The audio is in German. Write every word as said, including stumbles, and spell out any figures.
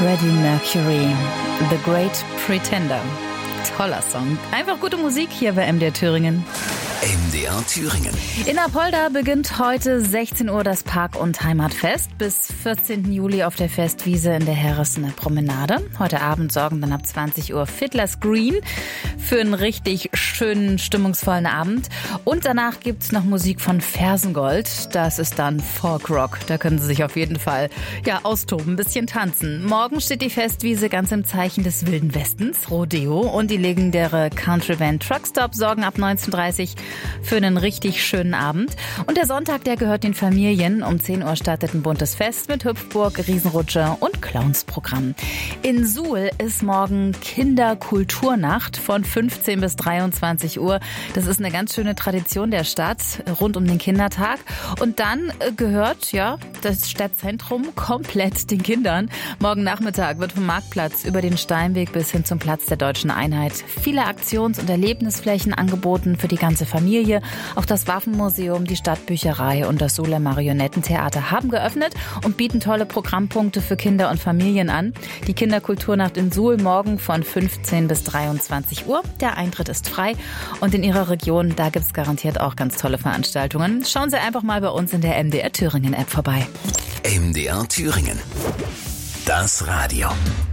Freddie Mercury, The Great Pretender. Toller Song. Einfach gute Musik hier bei M D R Thüringen. M D R Thüringen. In Apolda beginnt heute sechzehn Uhr das Park- und Heimatfest. Bis vierzehnten Juli auf der Festwiese in der Harrisoner Promenade. Heute Abend sorgen dann ab zwanzig Uhr Fiddler's Green für einen richtig schönen, stimmungsvollen Abend. Und danach gibt's noch Musik von Fersengold. Das ist dann Folkrock. Da können Sie sich auf jeden Fall ja austoben, ein bisschen tanzen. Morgen steht die Festwiese ganz im Zeichen des Wilden Westens, Rodeo. Und die legendäre Country-Band Truckstop sorgen ab neunzehn Uhr dreißig für einen richtig schönen Abend. Und der Sonntag, der gehört den Familien. Um zehn Uhr startet ein buntes Fest mit Hüpfburg, Riesenrutsche und Clownsprogramm. In Suhl ist morgen Kinderkulturnacht von fünfzehn bis dreiundzwanzig Uhr. Das ist eine ganz schöne Tradition der Stadt rund um den Kindertag. Und dann gehört ja das Stadtzentrum komplett den Kindern. Morgen Nachmittag wird vom Marktplatz über den Steinweg bis hin zum Platz der Deutschen Einheit viele Aktions- und Erlebnisflächen angeboten für die ganze Familie. Auch das Waffenmuseum, die Stadtbücherei und das Suhler Marionettentheater haben geöffnet und bieten tolle Programmpunkte für Kinder und Familien an. Die Kinderkulturnacht in Suhl morgen von fünfzehn bis dreiundzwanzig Uhr. Der Eintritt ist frei und in Ihrer Region, da gibt es garantiert auch ganz tolle Veranstaltungen. Schauen Sie einfach mal bei uns in der M D R Thüringen App vorbei. M D R Thüringen. Das Radio.